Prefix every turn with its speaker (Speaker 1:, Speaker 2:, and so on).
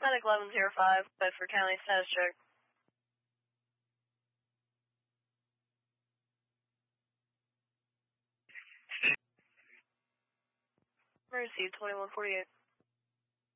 Speaker 1: Medic 1105, Bedford County, status check. Emergency 2148.